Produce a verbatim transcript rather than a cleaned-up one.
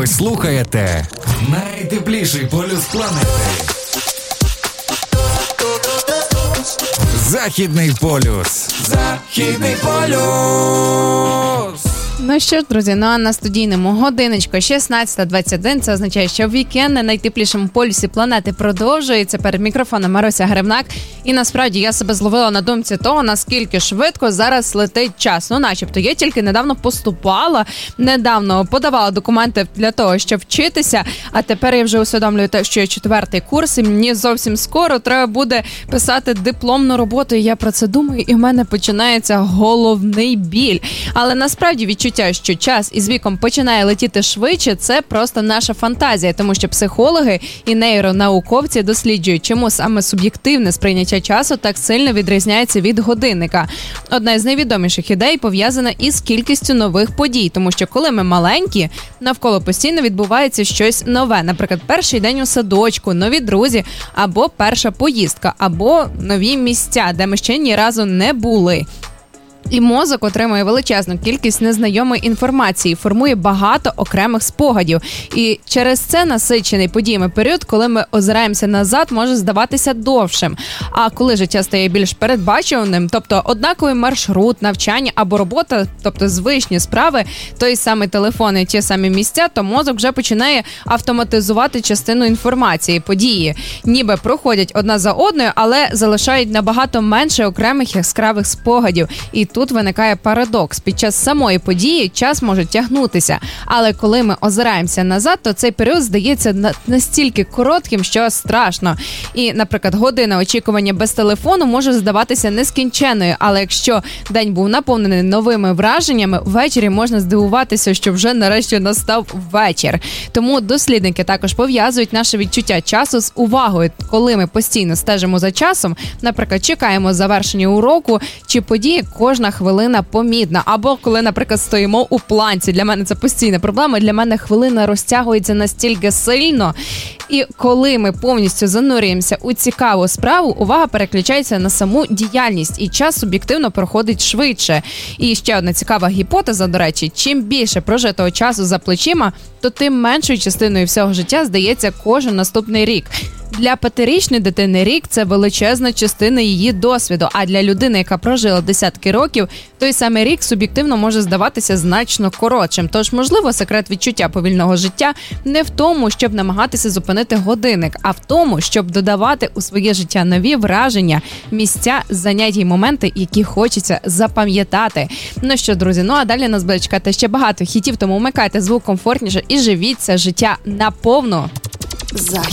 Ви слухаєте найтепліший полюс планети. Західний полюс. Західний полюс. Ну що ж, друзі, ну а на студійному годиночку шістнадцята двадцять один. Це означає, що вікенд на найтеплішому полюсі планети продовжується. Перед мікрофоном Маруся Гривнак. І насправді я себе зловила на думці того, наскільки швидко зараз летить час. Ну начебто, я тільки недавно поступала, недавно подавала документи для того, щоб вчитися, а тепер я вже усвідомлюю те, що я четвертий курс, і мені зовсім скоро треба буде писати дипломну роботу. І я про це думаю, і в мене починається головний біль. Але насправді відчуття, що час із віком починає летіти швидше, це просто наша фантазія, тому що психологи і нейронауковці досліджують, чому саме суб'єктивне сприйняття часу так сильно відрізняється від годинника. Одна з найвідоміших ідей пов'язана із кількістю нових подій, тому що коли ми маленькі, навколо постійно відбувається щось нове. Наприклад, перший день у садочку, нові друзі, або перша поїздка, або нові місця, де ми ще ні разу не були. І мозок отримує величезну кількість незнайомої інформації, формує багато окремих спогадів. І через це насичений подіями період, коли ми озираємося назад, може здаватися довшим. А коли життя стає більш передбачуваним, тобто однаковий маршрут, навчання або робота, тобто звичні справи, той самий телефон і ті самі місця, то мозок вже починає автоматизувати частину інформації, події. Ніби проходять одна за одною, але залишають набагато менше окремих яскравих спогадів. І тут виникає парадокс. Під час самої події час може тягнутися, але коли ми озираємося назад, то цей період здається настільки коротким, що страшно. І, наприклад, година очікування без телефону може здаватися нескінченною, але якщо день був наповнений новими враженнями, ввечері можна здивуватися, що вже нарешті настав вечір. Тому дослідники також пов'язують наше відчуття часу з увагою. Коли ми постійно стежимо за часом, наприклад, чекаємо завершення уроку чи події, кожна хвилина помітна. Або коли, наприклад, стоїмо у планці. Для мене це постійна проблема. Для мене хвилина розтягується настільки сильно. І коли ми повністю занурюємося у цікаву справу, увага переключається на саму діяльність. І час суб'єктивно проходить швидше. І ще одна цікава гіпотеза, до речі. Чим більше прожитого часу за плечима, то тим меншою частиною всього життя здається кожен наступний рік. Для п'ятирічної дитини рік – це величезна частина її досвіду, а для людини, яка прожила десятки років, той самий рік суб'єктивно може здаватися значно коротшим. Тож, можливо, секрет відчуття повільного життя не в тому, щоб намагатися зупинити годинник, а в тому, щоб додавати у своє життя нові враження, місця, заняття й моменти, які хочеться запам'ятати. Ну що, друзі, ну а далі нас буде чекати ще багато хітів, тому вмикайте звук комфортніше і живіть це життя наповну. Захід.